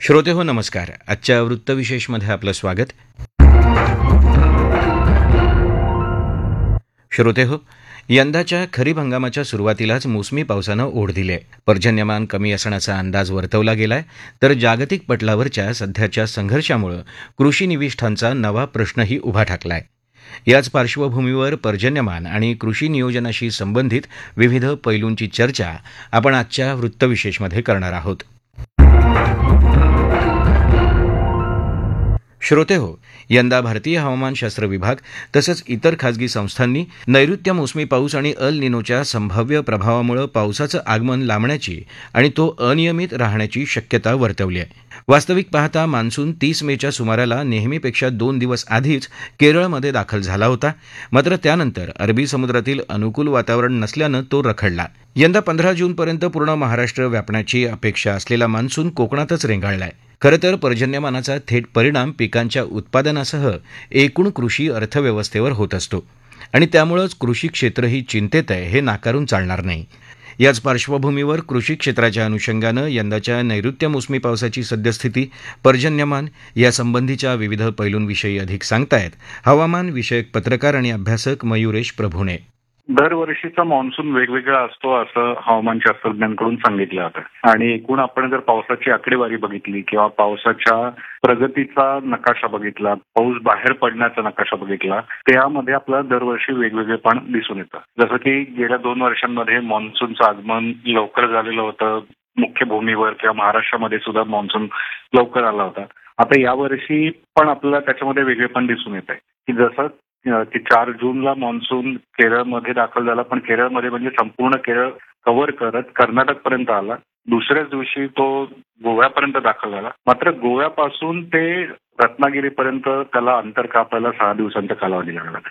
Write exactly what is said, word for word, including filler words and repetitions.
श्रोते हो नमस्कार. आजच्या वृत्तविशेषमध्ये आपलं स्वागत. श्रोते हो, यंदाच्या खरीप हंगामाच्या सुरुवातीलाच मोसमी पावसानं ओढ दिली आहे. पर्जन्यमान कमी असण्याचा अंदाज वर्तवला गेलाय, तर जागतिक पटलावरच्या सध्याच्या संघर्षामुळे कृषी निविष्ठांचा नवा प्रश्नही उभा ठाकलाय. याच पार्श्वभूमीवर पर्जन्यमान आणि कृषी नियोजनाशी संबंधित विविध पैलूंची चर्चा आपण आजच्या वृत्तविशेषमध्ये करणार आहोत. श्रोते हो, यंदा भारतीय हवामानशास्त्र विभाग तसंच इतर खासगी संस्थांनी नैऋत्य मोसमी पाऊस आणि अल निनोच्या संभाव्य प्रभावामुळे पावसाचं आगमन लांबण्याची आणि तो अनियमित राहण्याची शक्यता वर्तवली आहे. वास्तविक पाहता मान्सून तीस मेच्या सुमाराला नेहमीपेक्षा दोन दिवस आधीच केरळमध्ये दाखल झाला होता. मात्र त्यानंतर अरबी समुद्रातील अनुकूल वातावरण नसल्यानं तो रखडला. यंदा पंधरा जूनपर्यंत पूर्ण महाराष्ट्र व्यापण्याची अपेक्षा असलेला मान्सून कोकणातच रेंगाळलाय. खरं तर पर्जन्यमानाचा थेट परिणाम पिकांच्या उत्पादनासह एकूण कृषी अर्थव्यवस्थेवर होत असतो आणि त्यामुळेच कृषी क्षेत्रही चिंतेत आहे, हे नाकारून चालणार नाही. याच पार्श्वभूमीवर कृषी क्षेत्राच्या अनुषंगानं यंदाच्या नैऋत्य मोसमी पावसाची सद्यस्थिती, पर्जन्यमान यासंबंधीच्या विविध पैलूंविषयी अधिक सांगतायत हवामान विषयक पत्रकार आणि अभ्यासक मयुरेश प्रभुणे. दरवर्षीचा मान्सून वेगवेगळा असतो असं हवामान शास्त्रज्ञांकडून सांगितलं जातं आणि एकूण आपण जर पावसाची आकडेवारी बघितली किंवा पावसाच्या प्रगतीचा नकाशा बघितला, पाऊस बाहेर पडण्याचा नकाशा बघितला, त्यामध्ये आपल्याला दरवर्षी वेगवेगळेपण दिसून येतं. जसं की गेल्या दोन वर्षांमध्ये मान्सूनचं आगमन लवकर झालेलं होतं. मुख्य भूमीवर किंवा महाराष्ट्रामध्ये सुद्धा मान्सून लवकर आला होता. आता यावर्षी पण आपल्याला त्याच्यामध्ये वेगळेपण दिसून येत आहे की जसं की चार जूनला मान्सून केरळमध्ये दाखल झाला, पण केरळमध्ये म्हणजे संपूर्ण केरळ कव्हर करत कर्नाटक पर्यंत आला. दुसऱ्याच दिवशी तो गोव्यापर्यंत दाखल झाला. मात्र गोव्यापासून ते रत्नागिरीपर्यंत त्याला अंतर कापायला सहा दिवसांचा कालावधी लागला.